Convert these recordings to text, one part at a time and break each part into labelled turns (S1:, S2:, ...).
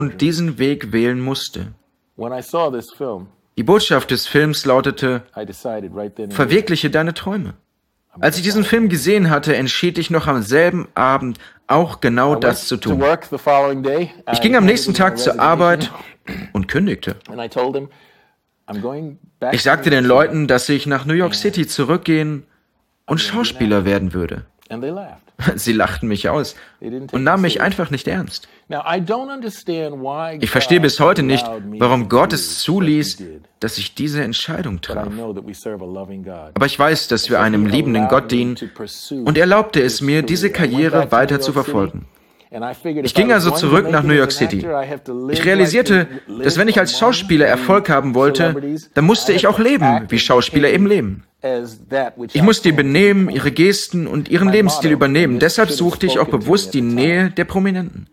S1: und diesen Weg wählen musste.
S2: When I saw this film,
S1: Die Botschaft des Films lautete:
S2: I decided right then and there,
S1: Verwirkliche deine Träume. Als ich diesen Film gesehen hatte, entschied ich noch am selben Abend auch genau das zu
S2: to
S1: tun.
S2: work the following day.
S1: Ich ging am nächsten Tag zur Arbeit und kündigte.
S2: And I told him, I'm going back.
S1: Ich sagte den Leuten, dass ich nach New York City zurückgehen und Schauspieler werden würde.
S2: And they laughed.
S1: Sie lachten mich aus und nahmen mich einfach nicht ernst.
S2: Now, I don't understand why
S1: Ich verstehe bis heute nicht,
S2: allowed me
S1: warum
S2: to
S1: Gott
S2: do
S1: es zuließ,
S2: what he did.
S1: dass ich diese Entscheidung
S2: But I
S1: traf.
S2: know that we serve a loving God.
S1: Aber ich weiß, dass wir einem liebenden Gott dienen und er erlaubte es mir, diese Karriere weiter zu verfolgen. Ich ging also zurück nach New York City. Ich realisierte, dass wenn ich als Schauspieler Erfolg haben wollte, dann musste ich auch leben, wie Schauspieler eben leben. Ich musste ihr Benehmen, ihre Gesten und ihren Lebensstil übernehmen. Deshalb suchte ich auch bewusst die Nähe der Prominenten.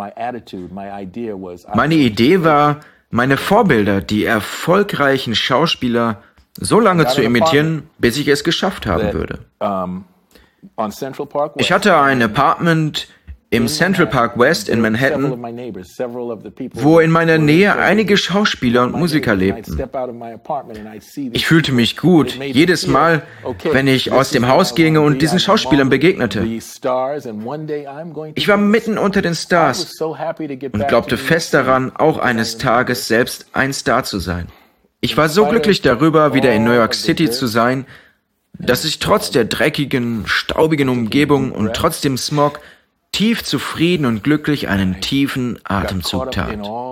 S1: Meine Idee war, meine Vorbilder, die erfolgreichen Schauspieler, so lange zu imitieren, bis ich es geschafft haben würde. Ich hatte ein Apartment im Central Park West in Manhattan, wo in meiner Nähe einige Schauspieler und Musiker lebten. Ich fühlte mich gut, jedes Mal, wenn ich aus dem Haus ginge und diesen Schauspielern begegnete. Ich war mitten unter den Stars und glaubte fest daran, auch eines Tages selbst ein Star zu sein. Ich war so glücklich darüber, wieder in New York City zu sein, dass ich trotz der dreckigen, staubigen Umgebung und trotz dem Smog tief zufrieden und glücklich einen tiefen Atemzug tat.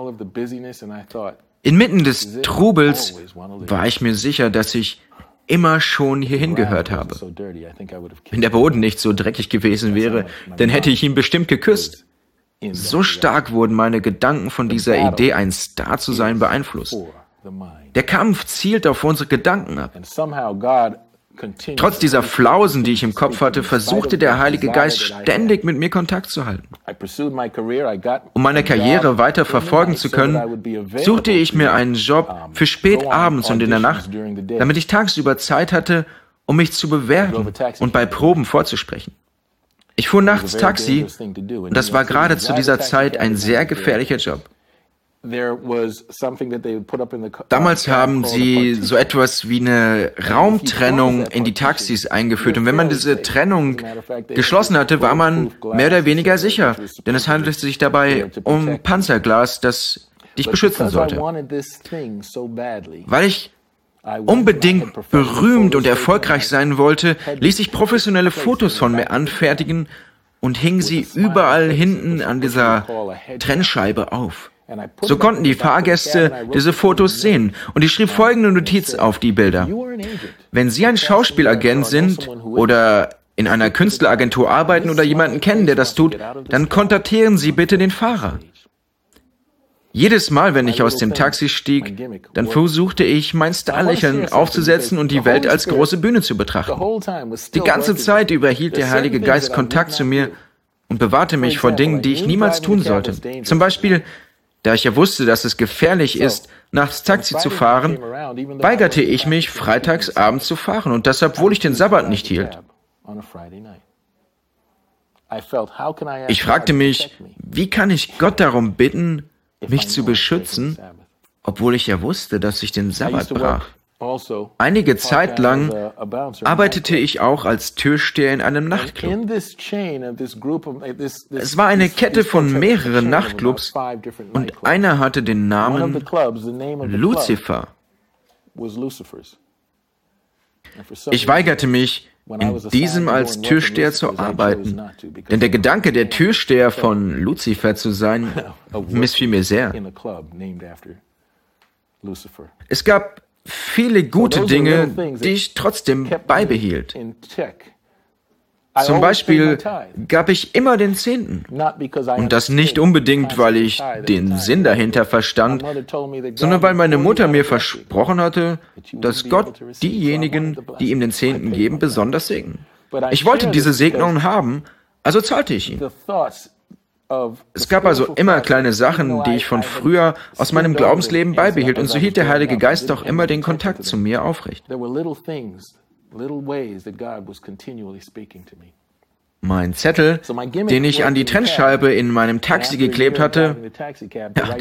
S1: Inmitten des Trubels war ich mir sicher, dass ich immer schon hierhin gehört habe. Wenn der Boden nicht so dreckig gewesen wäre, dann hätte ich ihn bestimmt geküsst. So stark wurden meine Gedanken von dieser Idee, ein Star zu sein, beeinflusst. Der Kampf zielt auf unsere Gedanken ab. Trotz dieser Flausen, die ich im Kopf hatte, versuchte der Heilige Geist ständig mit mir Kontakt zu halten. Um meine Karriere weiter verfolgen zu können, suchte ich mir einen Job für spät abends und in der Nacht, damit ich tagsüber Zeit hatte, um mich zu bewerben und bei Proben vorzusprechen. Ich fuhr nachts Taxi und das war gerade zu dieser Zeit ein sehr gefährlicher Job. Damals haben sie so etwas wie eine Raumtrennung in die Taxis eingeführt. Und wenn man diese Trennung geschlossen hatte, war man mehr oder weniger sicher. Denn es handelte sich dabei um Panzerglas, das dich beschützen sollte. Weil ich unbedingt berühmt und erfolgreich sein wollte, ließ ich professionelle Fotos von mir anfertigen und hing sie überall hinten an dieser Trennscheibe auf. So konnten die Fahrgäste diese Fotos sehen und ich schrieb folgende Notiz auf die Bilder. Wenn Sie ein Schauspielagent sind oder in einer Künstleragentur arbeiten oder jemanden kennen, der das tut, dann kontaktieren Sie bitte den Fahrer. Jedes Mal, wenn ich aus dem Taxi stieg, dann versuchte ich, mein Starlächeln aufzusetzen und die Welt als große Bühne zu betrachten. Die ganze Zeit über hielt der Heilige Geist Kontakt zu mir und bewahrte mich vor Dingen, die ich niemals tun sollte. Zum Beispiel, da ich ja wusste, dass es gefährlich ist, nachts Taxi zu fahren, weigerte ich mich, freitags abends zu fahren und das, obwohl ich den Sabbat nicht hielt. Ich fragte mich, wie kann ich Gott darum bitten, mich zu beschützen, obwohl ich ja wusste, dass ich den Sabbat brach. Einige Zeit lang arbeitete ich auch als Türsteher in einem Nachtclub. Es war eine Kette von mehreren Nachtclubs und einer hatte den Namen Lucifer. Ich weigerte mich, in diesem als Türsteher zu arbeiten, denn der Gedanke, der Türsteher von Lucifer zu sein, missfiel mir sehr. Es gab viele gute Dinge, die ich trotzdem beibehielt. Zum Beispiel gab ich immer den Zehnten. Und das nicht unbedingt, weil ich den Sinn dahinter verstand, sondern weil meine Mutter mir versprochen hatte, dass Gott diejenigen, die ihm den Zehnten geben, besonders segnen. Ich wollte diese Segnungen haben, also zahlte ich ihn. Es gab also immer kleine Sachen, die ich von früher aus meinem Glaubensleben beibehielt, und so hielt der Heilige Geist auch immer den Kontakt zu mir aufrecht. Mein Zettel, den ich an die Trennscheibe in meinem Taxi geklebt hatte, ja,